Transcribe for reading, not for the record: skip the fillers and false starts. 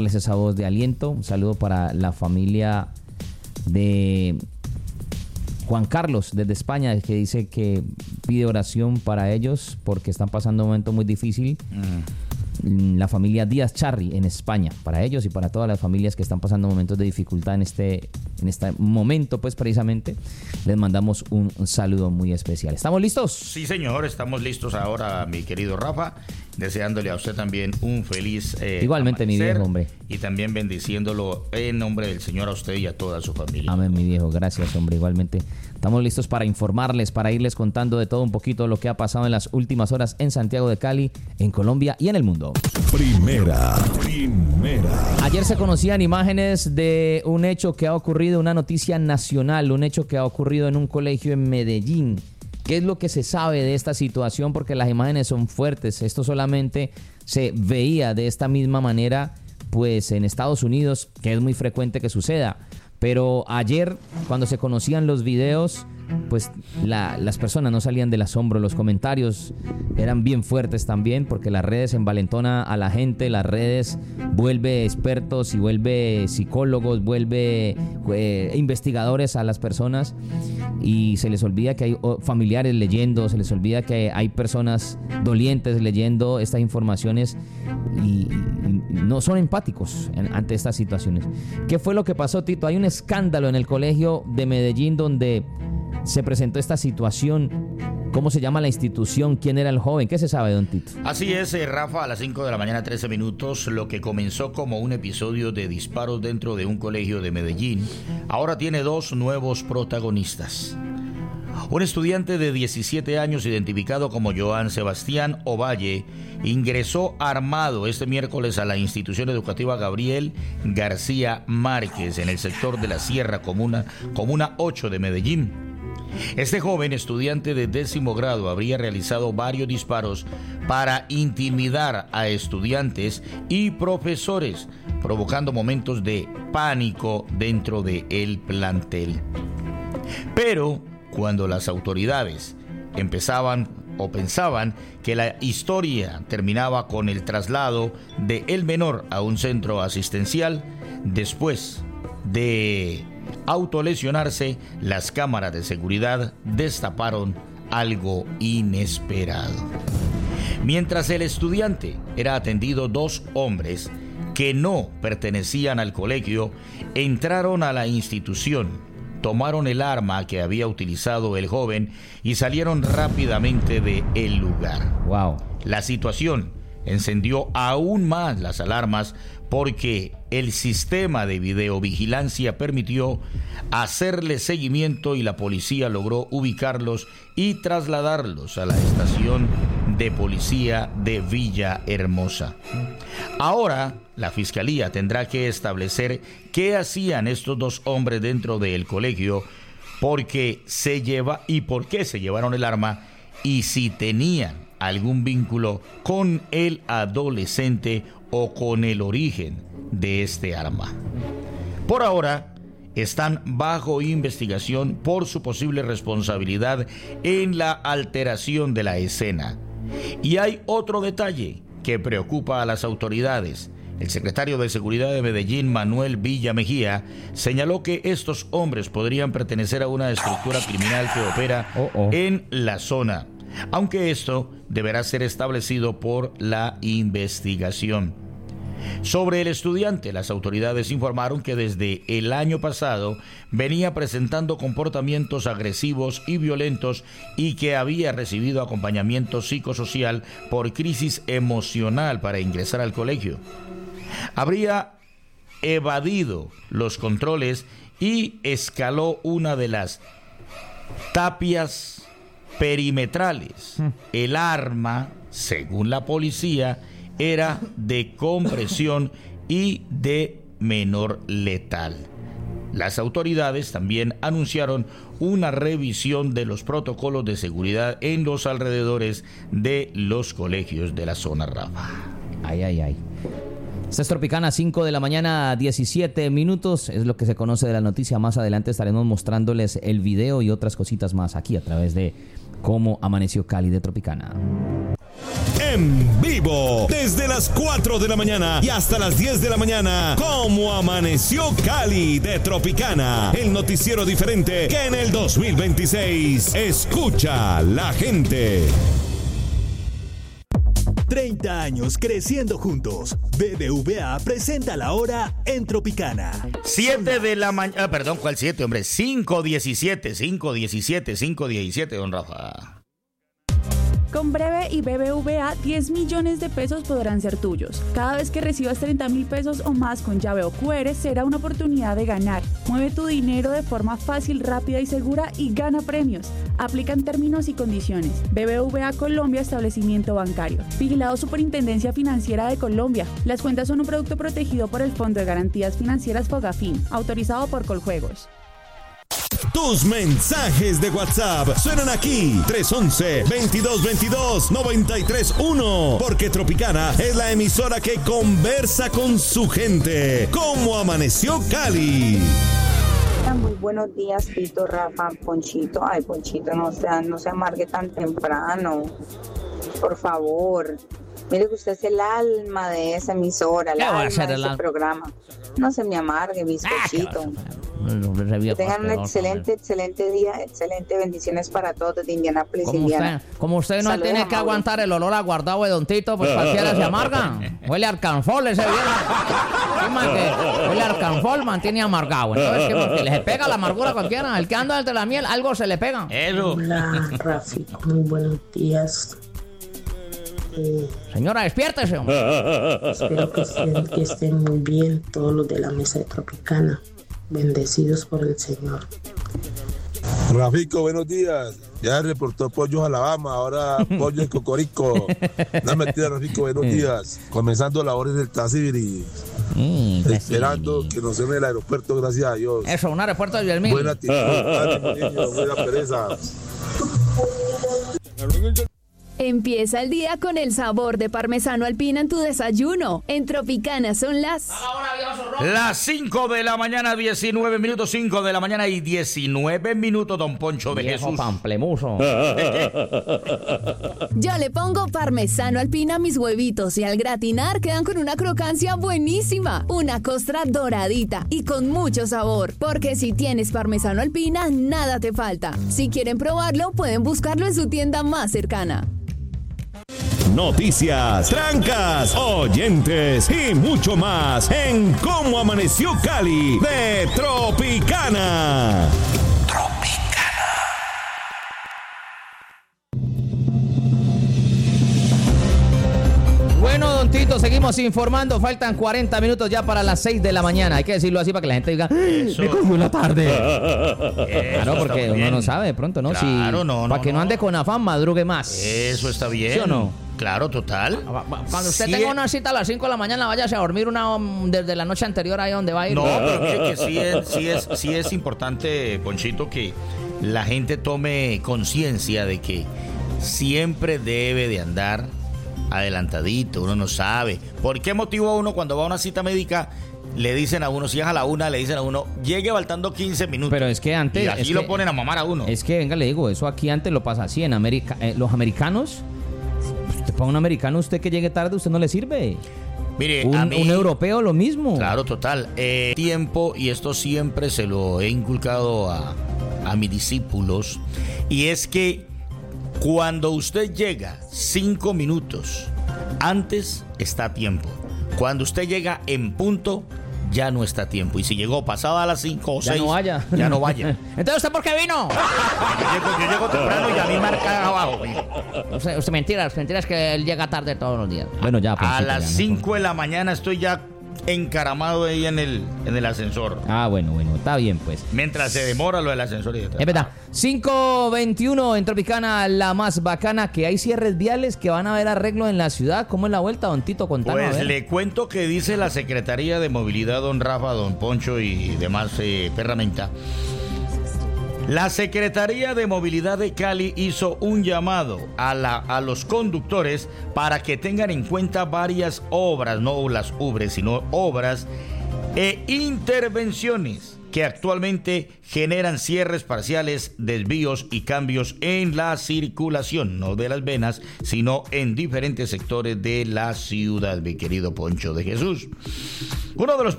esa voz de aliento. Un saludo para la familia de Juan Carlos desde España, que dice que pide oración para ellos porque están pasando un momento muy difícil. La familia Díaz Charri en España, para ellos y para todas las familias que están pasando momentos de dificultad en este momento, pues precisamente les mandamos un saludo muy especial. ¿Estamos listos? Sí, señor, estamos listos ahora, mi querido Rafa, deseándole a usted también un feliz igualmente, mi viejo, hombre. Y también bendiciéndolo en nombre del Señor a usted y a toda su familia. Amén, mi viejo, gracias, hombre, igualmente. Estamos listos para informarles, para irles contando de todo un poquito lo que ha pasado en las últimas horas en Santiago de Cali, en Colombia y en el mundo. Primera. Ayer se conocían imágenes de un hecho que ha ocurrido, una noticia nacional, un hecho que ha ocurrido en un colegio en Medellín. ¿Qué es lo que se sabe de esta situación? Porque las imágenes son fuertes. Esto solamente se veía de esta misma manera, pues en Estados Unidos, que es muy frecuente que suceda. Pero ayer, cuando se conocían los videos, pues las personas no salían del asombro. Los comentarios eran bien fuertes también, porque las redes envalentona a la gente, las redes vuelve expertos y vuelve psicólogos, vuelve investigadores a las personas, y se les olvida que hay familiares leyendo, se les olvida que hay personas dolientes leyendo estas informaciones y no son empáticos ante estas situaciones. ¿Qué fue lo que pasó, Tito? Hay un escándalo en el colegio de Medellín donde se presentó esta situación. ¿Cómo se llama la institución? ¿Quién era el joven? ¿Qué se sabe, don Tito? Así es, Rafa, a las 5 de la mañana, 13 minutos, lo que comenzó como un episodio de disparos dentro de un colegio de Medellín, ahora tiene dos nuevos protagonistas. Un estudiante de 17 años, identificado como Joan Sebastián Ovalle, ingresó armado este miércoles a la institución educativa Gabriel García Márquez en el sector de la Sierra, comuna 8 de Medellín. Este joven estudiante de 10º grado habría realizado varios disparos para intimidar a estudiantes y profesores, provocando momentos de pánico dentro del plantel. Pero cuando las autoridades pensaban que la historia terminaba con el traslado de el menor a un centro asistencial, después de autolesionarse, las cámaras de seguridad destaparon algo inesperado. Mientras el estudiante era atendido, dos hombres que no pertenecían al colegio entraron a la institución, tomaron el arma que había utilizado el joven y salieron rápidamente del lugar. Wow. La situación encendió aún más las alarmas porque el sistema de videovigilancia permitió hacerle seguimiento y la policía logró ubicarlos y trasladarlos a la estación de policía de Villahermosa. Ahora, la fiscalía tendrá que establecer qué hacían estos dos hombres dentro del colegio, por qué se llevaron el arma y si tenían algún vínculo con el adolescente o con el origen de este arma. Por ahora, están bajo investigación por su posible responsabilidad en la alteración de la escena. Y hay otro detalle que preocupa a las autoridades. El secretario de Seguridad de Medellín, Manuel Villa Mejía, señaló que estos hombres podrían pertenecer a una estructura criminal que opera en la zona, aunque esto deberá ser establecido por la investigación. Sobre el estudiante, las autoridades informaron que desde el año pasado venía presentando comportamientos agresivos y violentos y que había recibido acompañamiento psicosocial por crisis emocional para ingresar al colegio. Habría evadido los controles y escaló una de las tapias perimetrales. El arma, según la policía, era de compresión y de menor letal. Las autoridades también anunciaron una revisión de los protocolos de seguridad en los alrededores de los colegios de la zona, Rafa. Ay. Esta es Tropicana, 5 de la mañana, 17 minutos. Es lo que se conoce de la noticia. Más adelante estaremos mostrándoles el video y otras cositas más aquí a través de Cómo Amaneció Cali de Tropicana. en vivo desde las 4 de la mañana y hasta las 10 de la mañana. Como amaneció Cali de Tropicana, el noticiero diferente que en el 2026 escucha la gente. 30 años creciendo juntos. BBVA presenta la hora en Tropicana. 7 de la mañana. Perdón, ¿cuál 7, hombre? 5:17, don Rafa. Con Breve y BBVA, 10 millones de pesos podrán ser tuyos. Cada vez que recibas 30.000 pesos o más con llave o QR, será una oportunidad de ganar. Mueve tu dinero de forma fácil, rápida y segura y gana premios. Aplican términos y condiciones. BBVA Colombia, establecimiento bancario. Vigilado Superintendencia Financiera de Colombia. Las cuentas son un producto protegido por el Fondo de Garantías Financieras Fogafín, autorizado por Coljuegos. Tus mensajes de WhatsApp suenan aquí. 311-2222-931. Porque Tropicana es la emisora que conversa con su gente. ¿Cómo amaneció Cali? Muy buenos días, Tito, Rafa, Ponchito. Ay, Ponchito, no se amargue tan temprano. Por favor. Mire que usted es el alma de esa emisora, el alma de ese programa. No se me amargue, bizcochito. Que tengan un excelente día, excelente bendiciones para todos desde Indianápolis, Indiana. Como usted no tiene que aguantar el olor a guardado de Don Tito, pues cualquiera se amarga. Huele a alcanfol ese viejo. Huele a alcanfol, mantiene amargado. Entonces, que le pega la amargura a cualquiera. El que anda entre la miel, algo se le pega. Hola, Rafi, muy buenos días. Señora, despiértese, hombre. Espero que estén muy bien todos los de la mesa de Tropicana. Bendecidos por el Señor. Rafico, buenos días. Ya reportó Pollos Alabama, ahora Pollo en Cocorico. No mentira, Rafico, buenos días. Comenzando labores del Tasibiri. Esperando que nos den el aeropuerto, gracias a Dios. Eso, un aeropuerto de 10.000. Buena actitud, ánimo, niño, buena pereza. Empieza el día con el sabor de parmesano alpina en tu desayuno. En Tropicana son las 5 de la mañana, 19 minutos, 5 de la mañana y 19 minutos, don Poncho de Viejo Jesús. pamplemuso. Yo le pongo parmesano alpina a mis huevitos y al gratinar quedan con una crocancia buenísima. Una costra doradita y con mucho sabor. Porque si tienes parmesano alpina, nada te falta. Si quieren probarlo, pueden buscarlo en su tienda más cercana. Noticias, trancas, oyentes y mucho más en Cómo Amaneció Cali de Tropicana. Bueno, don Tito, seguimos informando. Faltan 40 minutos ya para las 6 de la mañana. Hay que decirlo así para que la gente diga, me cogió la tarde. Claro, porque uno no sabe de pronto, ¿no? Claro, para que no ande con afán, madrugue más. Eso está bien. ¿Sí o no? Claro, total. Cuando usted tenga una cita a las 5 de la mañana, váyase a dormir desde la noche anterior ahí donde va a ir. No, pero mire que sí es importante, Ponchito, que la gente tome conciencia de que siempre debe de andar adelantadito. Uno no sabe. ¿Por qué motivo uno cuando va a una cita médica le dicen a uno, si es a la 1, le dicen a uno, llegue faltando 15 minutos? Pero es que antes... Y así lo ponen a mamar a uno. Es que, venga, le digo, eso aquí antes lo pasa así en América. Los americanos... Usted para un americano, usted que llegue tarde, usted no le sirve. Mire, un europeo lo mismo. Claro, total. Tiempo, y esto siempre se lo he inculcado a mis discípulos, y es que cuando usted llega 5 minutos antes, está a tiempo. Cuando usted llega en punto, ya no está a tiempo. Y si llegó pasada a las 5 o 6, no vaya. Ya no vaya. Entonces, ¿usted por qué vino? Yo llego temprano y a mí marca abajo. Usted mentiras que él llega tarde todos los días. Bueno, ya. A las 5 de la mañana estoy ya encaramado ahí en el ascensor. Ah, bueno, está bien, pues. Mientras se demora lo del ascensor. Y es verdad. 5:21 en Tropicana, la más bacana, que hay cierres viales, que van a haber arreglo en la ciudad. ¿Cómo es la vuelta, don Tito? Contanos. Pues le cuento que dice la Secretaría de Movilidad, don Rafa, don Poncho y demás perramenta. La Secretaría de Movilidad de Cali hizo un llamado a los conductores para que tengan en cuenta varias obras, no las ubres, sino obras e intervenciones que actualmente generan cierres parciales, desvíos y cambios en la circulación, no de las venas, sino en diferentes sectores de la ciudad, mi querido Poncho de Jesús. Uno de los